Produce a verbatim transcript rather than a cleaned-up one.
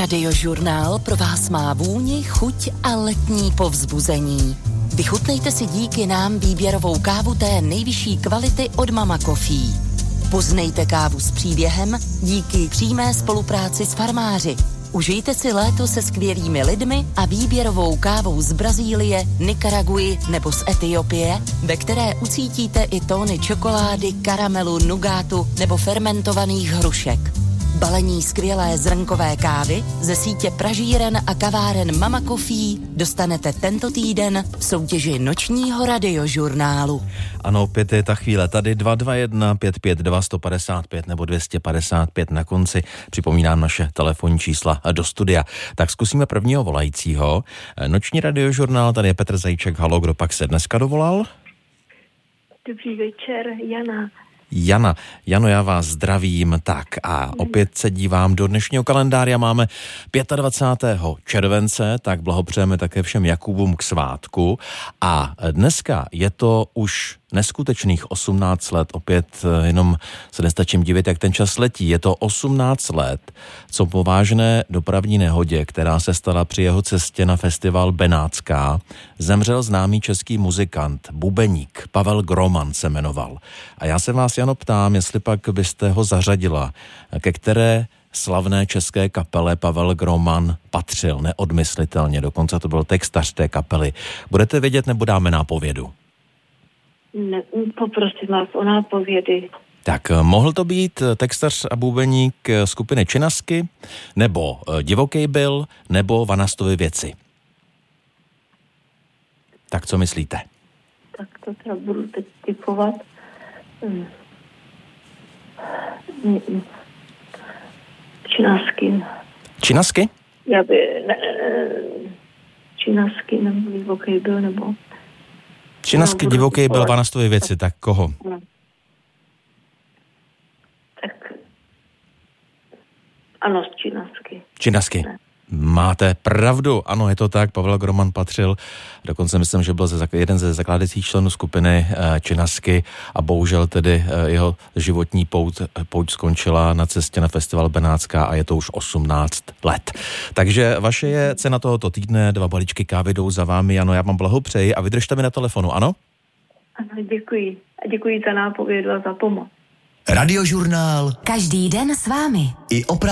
Radiožurnál pro vás má vůni, chuť a letní povzbuzení. Vychutnejte si díky nám výběrovou kávu té nejvyšší kvality od Mama Coffee. Poznejte kávu s příběhem díky přímé spolupráci s farmáři. Užijte si léto se skvělými lidmi a výběrovou kávou z Brazílie, Nikaraguji nebo z Etiopie, ve které ucítíte i tóny čokolády, karamelu, nugátu nebo fermentovaných hrušek. Balení skvělé zrnkové kávy ze sítě pražíren a kaváren Mama Coffee dostanete tento týden v soutěži nočního radiožurnálu. Ano, opět je ta chvíle tady dva dva jedna pět pět dva sto padesát pět nebo dvě stě padesát pět na konci. Připomínám naše telefonní čísla do studia. Tak zkusíme prvního volajícího. Noční radiožurnál, tady je Petr Zajíček. Halo, kdo pak se dneska dovolal? Dobrý večer, Jana. Jana. Jano, já vás zdravím. Tak a opět se dívám do dnešního kalendáře. Máme dvacátého pátého července, tak blahopřejeme také všem Jakubům k svátku. A dneska je to už neskutečných osmnáct let, opět jenom se nestačím divit, jak ten čas letí. Je to osmnáct let, co po vážné dopravní nehodě, která se stala při jeho cestě na festival Benátská, zemřel známý český muzikant, bubeník, Pavel Groman se jmenoval. A já se vás, Jano, ptám, jestli pak byste ho zařadila, ke které slavné české kapele Pavel Groman patřil neodmyslitelně, dokonce to byl textař té kapely. Budete vědět, nebo dáme nápovědu? Ne, poprosím vás o nápovědy. Tak mohl to být textař a bubeník skupiny Činasky, nebo Divokej byl, nebo Vanastovy věci. Tak co myslíte? Tak to teda budu teď typovat. Hmm. Hmm. Činasky. Činasky? Já by... Ne, ne, Činasky, nebo Divokej byl, nebo... Činasky, no, Divokej byl, Vanastovy věci, tak koho? No. Tak... Ano, z Činasky. Činasky. Ne. Máte pravdu, ano, je to tak, Pavel Groman patřil, dokonce myslím, že byl ze, jeden ze zakládajících členů skupiny e, Činasky a bohužel tedy e, jeho životní pouť, pouť skončila na cestě na festival Benátská a je to už osmnáct let. Takže vaše je cena tohoto týdne, dva balíčky kávy jdou za vámi, ano, já vám blahopřeji a vydržte mi na telefonu, ano? Ano, děkuji. A děkuji za nápovědu a za pomoc. Radiožurnál. Každý den s vámi. I opravdu.